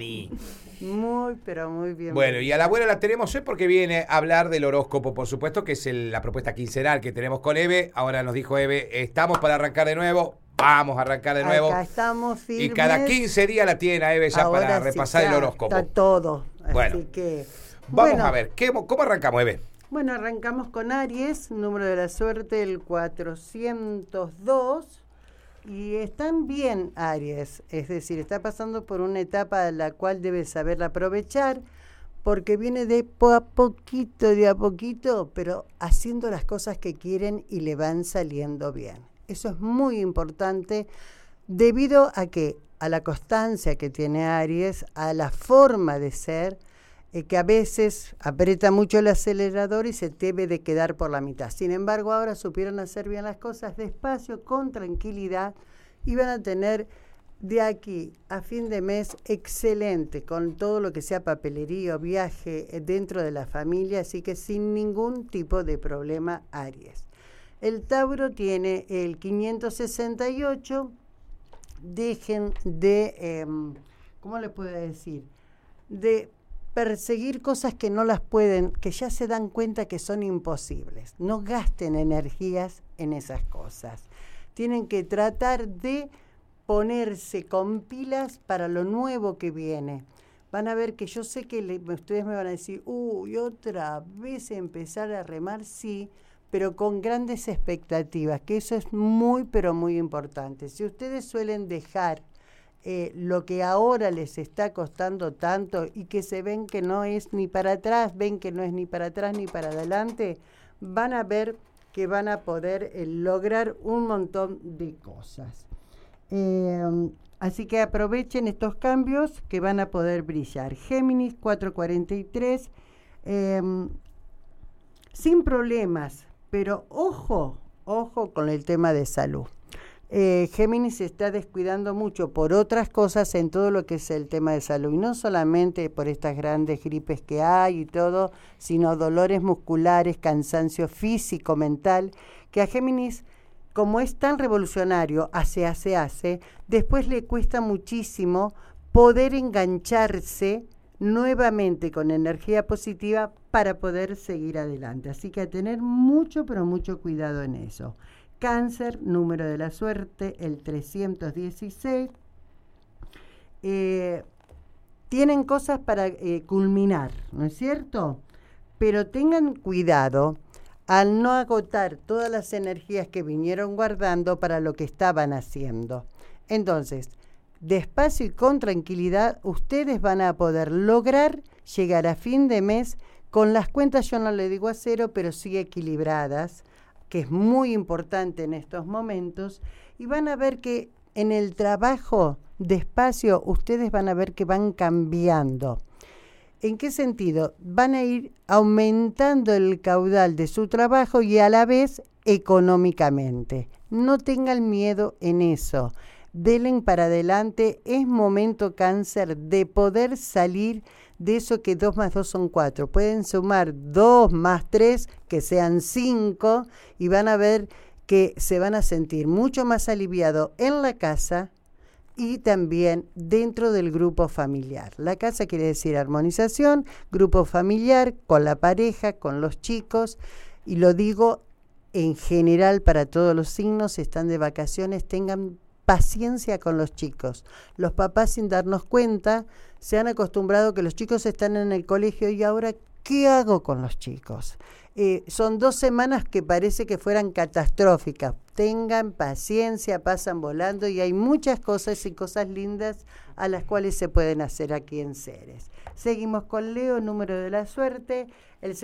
Dani. Muy, pero muy bien. Bueno, y a la abuela la tenemos hoy porque viene a hablar del horóscopo, por supuesto, que es la propuesta quincenal que tenemos con Eve. Ahora nos dijo Eve, estamos para arrancar de nuevo. Vamos a arrancar de nuevo. Acá estamos firmes. Y cada 15 días la tiene a Eve ya Ahora para sí, repasar ya el horóscopo. está todo. Bueno, Así que, vamos a ver, ¿cómo arrancamos, Eve? Bueno, arrancamos con Aries, número de la suerte, el 402. Y están bien Aries, es decir, está pasando por una etapa de la cual debe saberla aprovechar, porque viene de a poquito, pero haciendo las cosas que quieren y le van saliendo bien. Eso es muy importante debido a la constancia que tiene Aries, a la forma de ser, que a veces aprieta mucho el acelerador y se debe de quedar por la mitad. Sin embargo, ahora supieron hacer bien las cosas despacio, con tranquilidad, y van a tener de aquí a fin de mes excelente, con todo lo que sea papelería o viaje dentro de la familia, así que sin ningún tipo de problema, Aries. El Tauro tiene el 568, dejen de, ¿cómo le puedo decir? De perseguir cosas que no las pueden, que ya se dan cuenta que son imposibles. No gasten energías en esas cosas. Tienen que tratar de ponerse con pilas para lo nuevo que viene. Van a ver que yo sé que ustedes me van a decir, uy, otra vez empezar a remar, sí, pero con grandes expectativas, que eso es muy, pero muy importante. Si ustedes suelen dejar lo que ahora les está costando tanto y que se ven que no es ni para atrás, ven que no es ni para atrás ni para adelante, van a ver que van a poder lograr un montón de cosas. Así que aprovechen estos cambios que van a poder brillar. Géminis 443, sin problemas, pero ojo con el tema de salud. Géminis se está descuidando mucho por otras cosas en todo lo que es el tema de salud, y no solamente por estas grandes gripes que hay y todo, sino dolores musculares, cansancio físico, mental, que a Géminis, como es tan revolucionario, hace, después le cuesta muchísimo poder engancharse nuevamente con energía positiva para poder seguir adelante. Así que a tener mucho, pero mucho cuidado en eso. Cáncer, número de la suerte, el 316. Tienen cosas para culminar, ¿no es cierto? Pero tengan cuidado al no agotar todas las energías que vinieron guardando para lo que estaban haciendo. Entonces, despacio y con tranquilidad, ustedes van a poder lograr llegar a fin de mes con las cuentas, yo no le digo a cero, pero sí equilibradas, que es muy importante en estos momentos, y van a ver que en el trabajo, despacio, ustedes van a ver que van cambiando. ¿En qué sentido? Van a ir aumentando el caudal de su trabajo y a la vez económicamente. No tengan miedo en eso. Denle para adelante. Es momento, Cáncer, de poder salir de eso que 2 más 2 son 4. Pueden sumar 2 más 3, que sean 5, y van a ver que se van a sentir mucho más aliviados en la casa y también dentro del grupo familiar. La casa quiere decir armonización, grupo familiar, con la pareja, con los chicos, y lo digo en general para todos los signos. Están de vacaciones, tengan paciencia con los chicos. Los papás, sin darnos cuenta, se han acostumbrado que los chicos están en el colegio y ahora, ¿qué hago con los chicos? Son 2 semanas que parece que fueran catastróficas. Tengan paciencia, pasan volando, y hay muchas cosas y cosas lindas a las cuales se pueden hacer aquí en Ceres. Seguimos con Leo, número de la suerte, el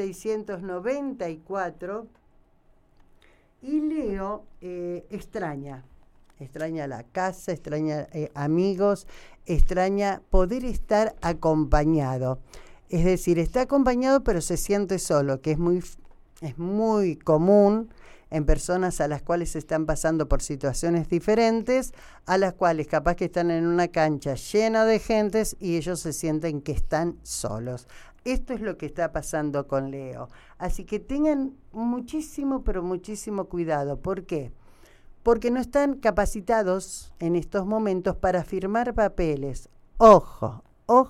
694. Y Leo extraña la casa, extraña amigos, extraña poder estar acompañado. Es decir, está acompañado pero se siente solo, que es muy común en personas a las cuales están pasando por situaciones diferentes, a las cuales capaz que están en una cancha llena de gentes y ellos se sienten que están solos. Esto es lo que está pasando con Leo. Así que tengan muchísimo, pero muchísimo cuidado. ¿Por qué? Porque no están capacitados en estos momentos para firmar papeles. Ojo,